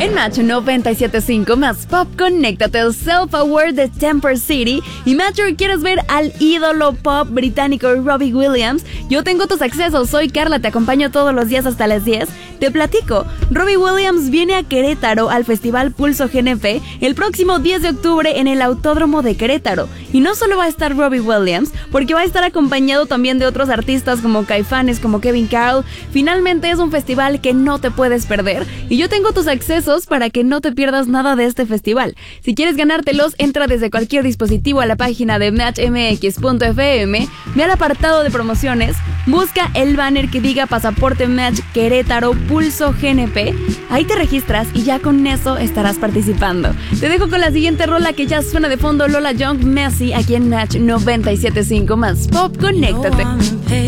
En Match 97.5 más Pop, conéctate al Self Aware de Temper City. Y Matcher, ¿quieres ver al ídolo pop británico Robbie Williams? Yo tengo tus accesos, soy Carla, te acompaño todos los días hasta las 10. Te platico, Robbie Williams viene a Querétaro al Festival Pulso GNP el próximo 10 de octubre en el Autódromo de Querétaro. Y no solo va a estar Robbie Williams, porque va a estar acompañado también de otros artistas como Caifanes, como Kevin Carroll. Finalmente es un festival que no te puedes perder. Y yo tengo tus accesos para que no te pierdas nada de este festival. Si quieres ganártelos, entra desde cualquier dispositivo a la página de matchmx.fm, ve al apartado de promociones, busca el banner que diga Pasaporte Match Querétaro Pulso GNP, ahí te registras y ya con eso estarás participando. Te dejo con la siguiente rola que ya suena de fondo, Lola Young, Messi, aquí en Match 97.5 más Pop, conéctate.